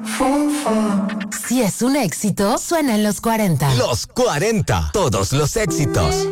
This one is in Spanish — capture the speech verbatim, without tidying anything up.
Si es un éxito, suena en los cuarenta. Los cuarenta. Todos los éxitos.